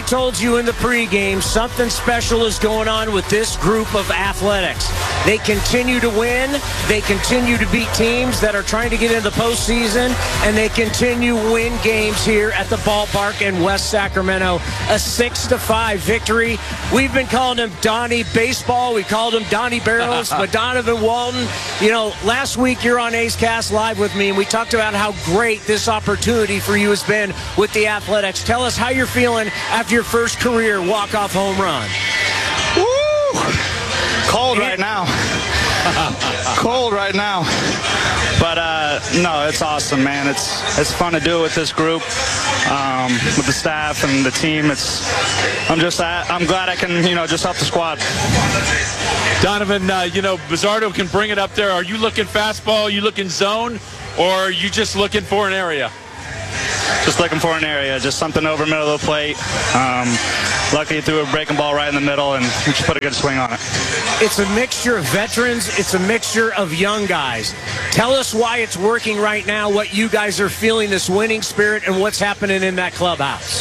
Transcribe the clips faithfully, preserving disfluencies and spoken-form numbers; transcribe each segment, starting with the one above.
told you in the pregame something special is going on with this group of athletics. They continue to win. They continue to beat teams that are trying to get into the postseason, and they continue to win games here at the ballpark in West Sacramento. A six to five victory. We've been calling him Donnie Baseball. We called him Donnie Barrows, but Donovan Walton, you know, last week you're on A's Cast Live with me, and we talked about how great this opportunity for you has been with the Athletics. Tell us how you're feeling after your first career walk-off home run. Woo! Cold right now. Cold right now. But, uh, no, it's awesome, man. It's it's fun to do it with this group, um, with the staff and the team. It's I'm just I'm glad I can, you know, just help the squad. Donovan, uh, you know, Bizzardo can bring it up there. Are you looking fastball? Are you looking zone? Or are you just looking for an area? Just looking for an area, just something over middle of the plate. Um, lucky he threw a breaking ball right in the middle, and we just put a good swing on it. It's a mixture of veterans. It's a mixture of young guys. Tell us why it's working right now, what you guys are feeling, this winning spirit, and what's happening in that clubhouse.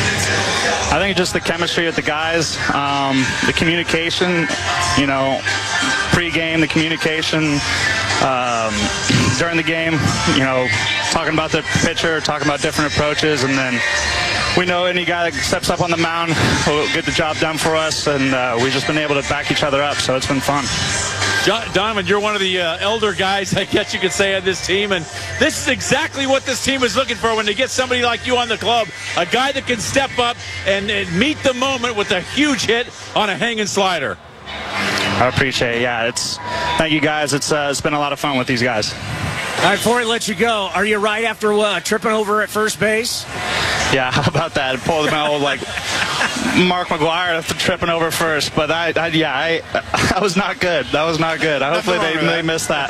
I think just the chemistry with the guys, um, the communication, you know, pre-game, the communication um, during the game, you know, talking about the pitcher, talking about different approaches, and then we know any guy that steps up on the mound will get the job done for us, and uh, we've just been able to back each other up, so it's been fun. John, Donovan, you're one of the uh, elder guys, I guess you could say, on this team, and this is exactly what this team is looking for when they get somebody like you on the club, a guy that can step up and, and meet the moment with a huge hit on a hanging slider. I appreciate it. Yeah, it's thank you guys. It's uh, it's been a lot of fun with these guys. All right, before I let you go, are you right after uh, tripping over at first base? Yeah, how about that? Pulled my old, like, Mark McGuire after tripping over first. But, I, I yeah, I I was not good. That was not good. Hopefully they, they missed that.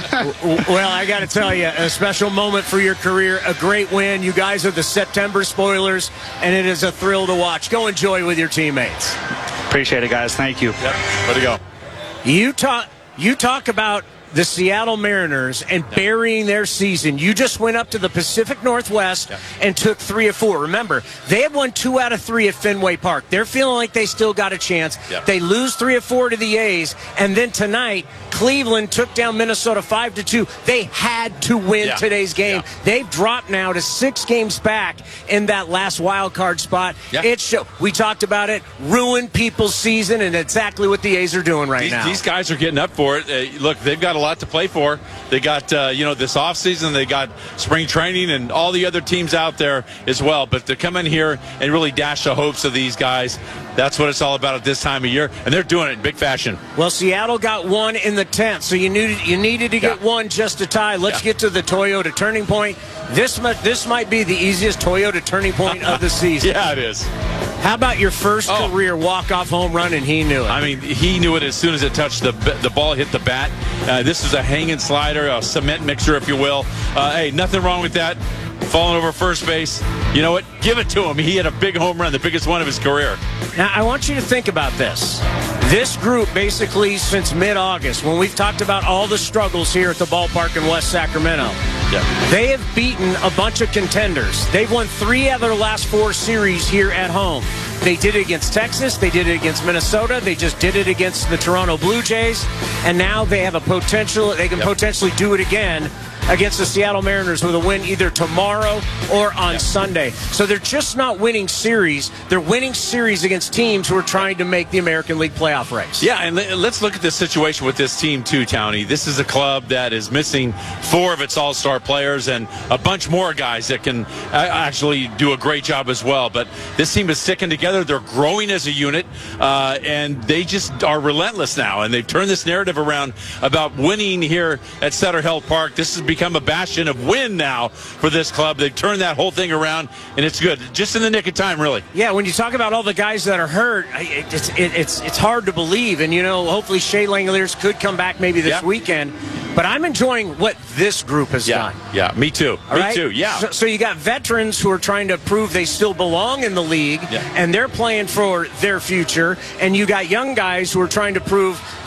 Well, I got to tell you, a special moment for your career, a great win. You guys are the September spoilers, and it is a thrill to watch. Go enjoy with your teammates. Appreciate it, guys. Thank you. Yep. Way to go. You talk, you talk about the Seattle Mariners and yep. burying their season. You just went up to the Pacific Northwest yep. and took three of four. Remember, they had won two out of three at Fenway Park. They're feeling like they still got a chance. Yep. They lose three of four to the A's, and then tonight, Cleveland took down Minnesota five to two. They had to win yeah. today's game. Yeah. They've dropped now to six games back in that last wild card spot. Yeah. It show, we talked about it, ruined people's season, and exactly what the A's are doing right these, now. These guys are getting up for it. Uh, look, they've got a lot to play for. They got, uh, you know, this offseason, they got spring training and all the other teams out there as well. But to come in here and really dash the hopes of these guys, that's what it's all about at this time of year. And they're doing it in big fashion. Well, Seattle got one in the tenth, so you needed, you needed to get yeah. one just to tie. Let's yeah. get to the Toyota turning point. This, this might be the easiest Toyota turning point of the season. Yeah, it is. How about your first oh. career walk-off home run, and he knew it? I mean, he knew it as soon as it touched the the ball hit the bat. Uh, this is a hanging slider, a cement mixer, if you will. Uh, hey, nothing wrong with that. Falling over first base. You know what? Give it to him. He had a big home run, the biggest one of his career. Now, I want you to think about this. This group, basically, since mid-August, when we've talked about all the struggles here at the ballpark in West Sacramento, yeah. they have beaten a bunch of contenders. They've won three out of their last four series here at home. They did it against Texas. They did it against Minnesota. They just did it against the Toronto Blue Jays. And now they have a potential, they can yep. potentially do it again against the Seattle Mariners with a win either tomorrow or on yep. Sunday. So they're just not winning series. They're winning series against teams who are trying to make the American League playoff race. Yeah, and let's look at the situation with this team too, Townie. This is a club that is missing four of its all-star players and a bunch more guys that can actually do a great job as well. But this team is sticking together. They're growing as a unit, uh, and they just are relentless now. And they've turned this narrative around about winning here at Sutter Health Park. This has become a bastion of win now for this club. They've turned that whole thing around, and it's good. Just in the nick of time, really. Yeah, when you talk about all the guys that are hurt, it's it, it's it's hard to believe. And, you know, hopefully Shea Langeliers could come back maybe this yeah. weekend. But I'm enjoying what this group has yeah, done. Yeah, me too. All me right? too, yeah. So, so you got veterans who are trying to prove they still belong in the league, yeah. and they're playing for their future. And you got young guys who are trying to prove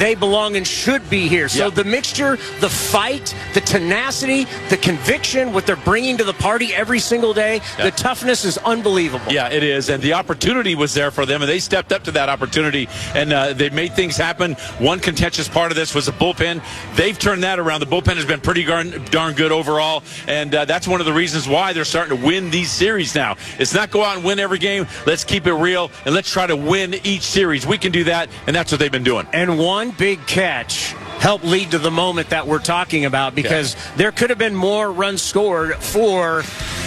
they belong and should be here. So Yeah. the mixture, the fight, the tenacity, the conviction, what they're bringing to the party every single day, Yeah. the toughness is unbelievable. Yeah, it is, and the opportunity was there for them, and they stepped up to that opportunity, and uh, they made things happen. One contentious part of this was the bullpen. They've turned that around. The bullpen has been pretty darn, darn good overall, and uh, that's one of the reasons why they're starting to win these series now. It's not go out and win every game. Let's keep it real, and let's try to win each series. We can do that, and that's what they've been doing. And one big catch helped lead to the moment that we're talking about, because yeah. there could have been more runs scored for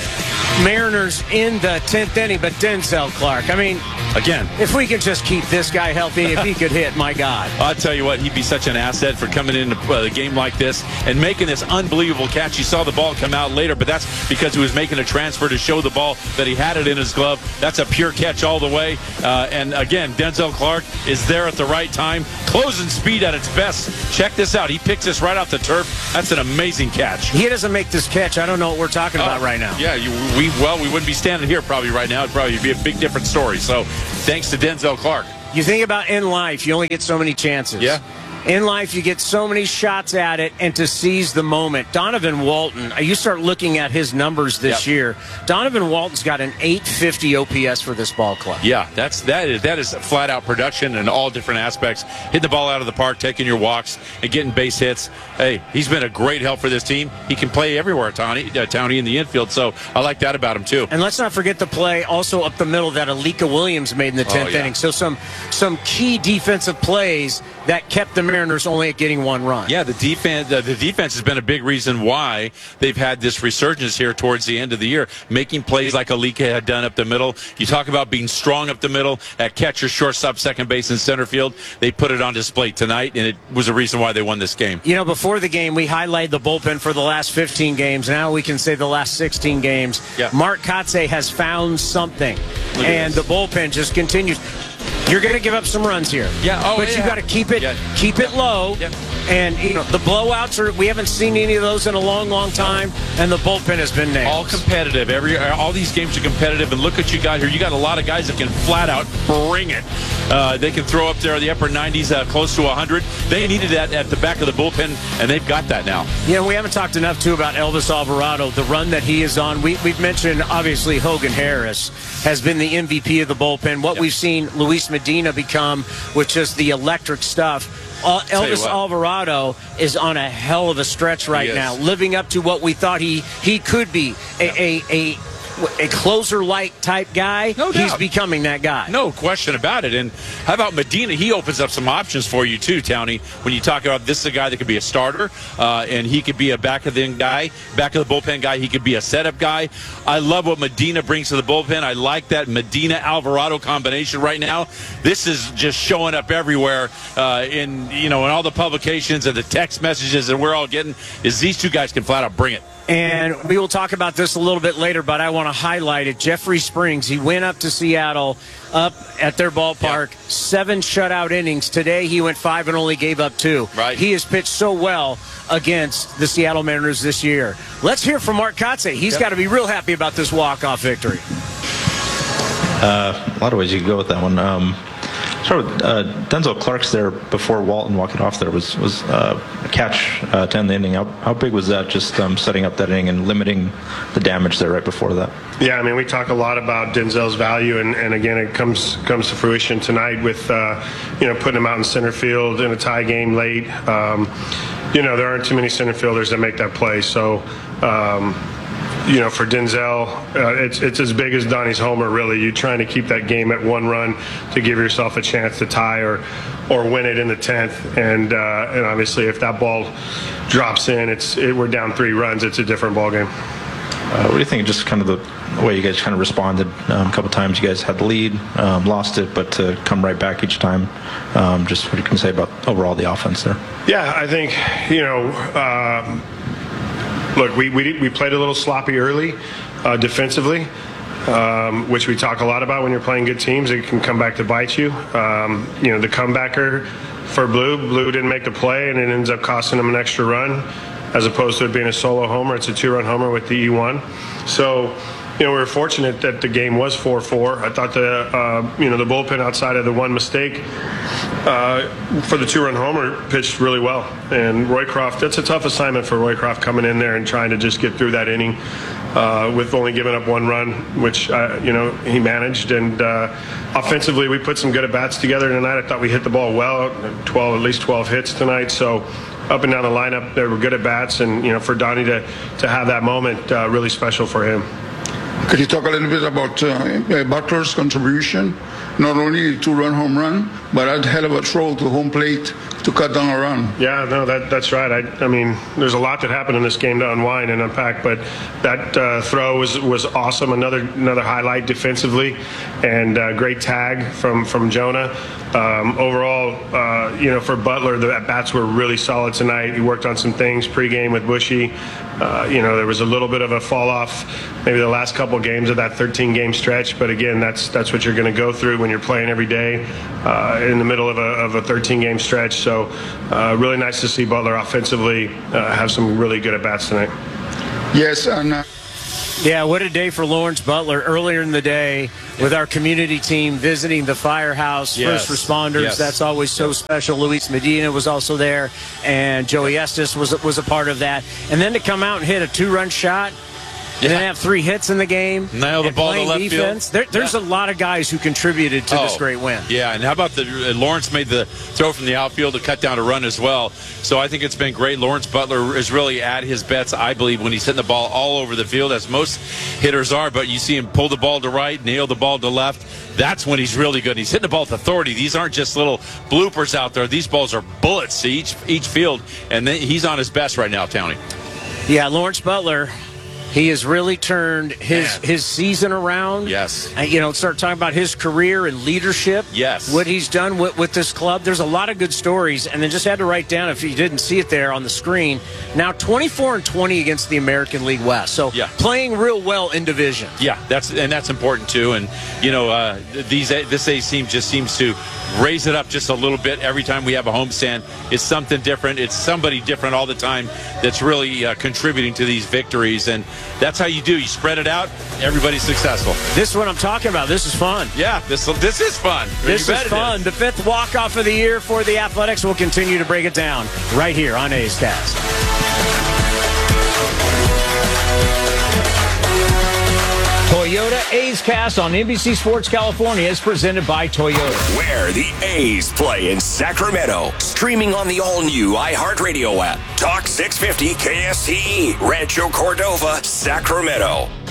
Mariners in the tenth inning, but Denzel Clark, I mean, again, if we could just keep this guy healthy, if he could hit, my God. I'll tell you what, he'd be such an asset for coming into a game like this and making this unbelievable catch. You saw the ball come out later, but that's because he was making a transfer to show the ball that he had it in his glove. That's a pure catch all the way. Uh, and again, Denzel Clark is there at the right time, closing speed at its best. Check this out. He picks this right off the turf. That's an amazing catch. He doesn't make this catch, I don't know what we're talking about uh, right now. Yeah, you, we well, we wouldn't be standing here probably right now. It'd probably be a big different story. So thanks to Denzel Clark. You think about in life, you only get so many chances. Yeah. In life, you get so many shots at it, and to seize the moment. Donovan Walton, you start looking at his numbers this yep. year. Donovan Walton's got an eight fifty O P S for this ball club. Yeah, that's that is that is flat out production in all different aspects. Hitting the ball out of the park, taking your walks, and getting base hits. Hey, he's been a great help for this team. He can play everywhere, Townie, uh, Townie in the infield. So I like that about him too. And let's not forget the play also up the middle that Alika Williams made in the tenth oh, yeah. inning. So some some key defensive plays that kept the Mariners only at getting one run. Yeah, the defense uh, the defense has been a big reason why they've had this resurgence here towards the end of the year, making plays like Alika had done up the middle. You talk about being strong up the middle at catcher, shortstop, second base, and center field. They put it on display tonight, and it was a reason why they won this game. You know, before the game, we highlighted the bullpen for the last fifteen games. Now we can say the last sixteen games. Yeah. Mark Kotsay has found something, and the bullpen just continues. You're going to give up some runs here. Yeah. Oh, but yeah. you got to keep it yeah. keep it low. Yeah. And you know the blowouts are we haven't seen any of those in a long, long time. And the bullpen has been nailed. All competitive. Every all these games are competitive. And look what you got here. You got a lot of guys that can flat out bring it. Uh, they can throw up there the upper nineties, uh, close to one hundred. They needed that at the back of the bullpen, and they've got that now. Yeah, we haven't talked enough too about Elvis Alvarado, the run that he is on. We, we've mentioned obviously Hogan Harris has been the M V P of the bullpen. What yep. we've seen Luis Medina become with just the electric stuff. Uh, Elvis Alvarado is on a hell of a stretch right now, living up to what we thought he, he could be, a, a, a, a closer-like type guy. No doubt. He's becoming that guy. No question about it. And how about Medina? He opens up some options for you too, Townie. When you talk about this is a guy that could be a starter, uh, and he could be a back of the guy, back of the bullpen guy. He could be a setup guy. I love what Medina brings to the bullpen. I like that Medina Alvarado combination right now. This is just showing up everywhere uh, in you know in all the publications and the text messages that we're all getting. Is these two guys can flat out bring it. And we will talk about this a little bit later, but I want to highlight it. Jeffrey Springs, he went up to Seattle, up at their ballpark, yeah. seven shutout innings. Today he went five and only gave up two. Right. He has pitched so well against the Seattle Mariners this year. Let's hear from Mark Kotsay. He's yep. got to be real happy about this walk-off victory. Uh, a lot of ways you could go with that one. Um, Start with uh, Denzel Clark's there before Walton walking off there was was uh, a catch uh, to end the inning. How, how big was that, just um, setting up that inning and limiting the damage there right before that? Yeah, I mean, we talk a lot about Denzel's value, and, and again, it comes comes to fruition tonight with, uh, you know, putting him out in center field in a tie game late. Um, you know, there aren't too many center fielders that make that play, so... Um, You know, for Denzel, uh, it's it's as big as Donnie's homer, really. You're trying to keep that game at one run to give yourself a chance to tie or or win it in the tenth. And uh, and obviously, if that ball drops in, it's it, we're down three runs. It's a different ball game. Uh, what do you think? Just kind of the way you guys kind of responded. Um, a couple times you guys had the lead, um, lost it, but to come right back each time. Um, just what you can say about overall the offense there? Yeah, I think you know. Um, Look, we, we we played a little sloppy early uh, defensively, um, which we talk a lot about when you're playing good teams. It can come back to bite you. Um, you know, the comebacker for Blue, Blue didn't make the play, and it ends up costing him an extra run, as opposed to it being a solo homer. It's a two-run homer with the E one. So, you know, we were fortunate that the game was four four. I thought the, uh, you know, the bullpen outside of the one mistake uh, for the two-run homer, pitched really well. And Roycroft, that's a tough assignment for Roycroft, coming in there and trying to just get through that inning uh, with only giving up one run, which, uh, you know, he managed. And uh, offensively, we put some good at-bats together tonight. I thought we hit the ball well, twelve, at least twelve hits tonight. So up and down the lineup, they were good at-bats. And, you know, for Donnie to, to have that moment, uh, really special for him. Could you talk a little bit about uh, Butler's contribution? Not only two-run home run, but a hell of a throw to home plate to cut down a run. Yeah, no, that that's right. I, I mean, there's a lot that happened in this game to unwind and unpack, but that uh, throw was was awesome. Another another highlight defensively, and uh, great tag from from Jonah. Um, overall, uh, you know, for Butler, the at-bats were really solid tonight. He worked on some things pregame with Bushy. Uh, you know, there was a little bit of a fall off, maybe the last couple games of that thirteen game stretch. But again, that's that's what you're going to go through when you're playing every day uh, in the middle of a, of a thirteen game stretch. So uh, really nice to see Butler offensively uh, have some really good at-bats tonight. Yes, and uh, yeah, what a day for Lawrence Butler earlier in the day with our community team visiting the firehouse, Yes. first responders. Yes. That's always so special. Luis Medina was also there, and Joey Estes was was a part of that. And then to come out and hit a two-run shot, and then have three hits in the game, Nail the and ball to playing left field. defense. There, there's Yeah. a lot of guys who contributed to this Oh, great win. Yeah, and how about the uh, Lawrence made the throw from the outfield to cut down a run as well. So I think it's been great. Lawrence Butler is really at his best, I believe, when he's hitting the ball all over the field, as most hitters are. But you see him pull the ball to right, nail the ball to left. That's when he's really good. He's hitting the ball with authority. These aren't just little bloopers out there. These balls are bullets to each each field, and then he's on his best right now, Townie. Yeah, Lawrence Butler, he has really turned his Man. his season around. Yes. Uh, you know, start talking about his career and leadership. Yes. What he's done with, with this club. There's a lot of good stories. And then just had to write down, if you didn't see it there on the screen, now twenty-four and twenty against the American League West. So Yeah. playing real well in division. Yeah, that's and that's important too. And you know, uh, these this A's team just seems to raise it up just a little bit every time we have a homestand. It's something different. It's somebody different all the time that's really uh, contributing to these victories. And that's how you do. You spread it out. Everybody's successful. This is what I'm talking about. This is fun. Yeah, this this is fun. This You is bet it fun. The fifth walk-off of the year for the Athletics. We'll continue to break it down right here on A's Cast. Toyota A's Cast on N B C Sports California is presented by Toyota. Where the A's play in Sacramento. Streaming on the all-new iHeartRadio app. Talk six fifty K S T E, Rancho Cordova, Sacramento.